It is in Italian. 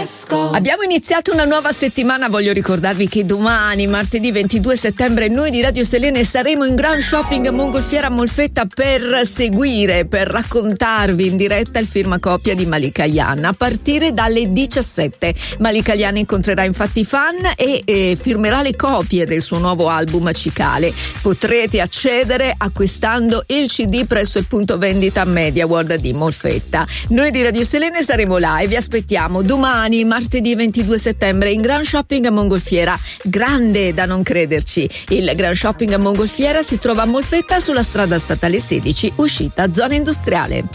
Abbiamo iniziato una nuova settimana. Voglio ricordarvi che domani, martedì 22 settembre, noi di Radio Selene saremo in Grand Shopping a Mongolfiera Molfetta per raccontarvi in diretta il firmacopia di Malika Ayane a partire dalle 17. Malika Ayane incontrerà infatti i fan e firmerà le copie del suo nuovo album Cicale. Potrete accedere acquistando il CD presso il punto vendita Media World di Molfetta. Noi di Radio Selene saremo là e vi aspettiamo domani, martedì 22 settembre, in Grand Shopping a Mongolfiera. Grande da non crederci. Il Grand Shopping a Mongolfiera si trova a Molfetta sulla strada statale 16, uscita zona industriale.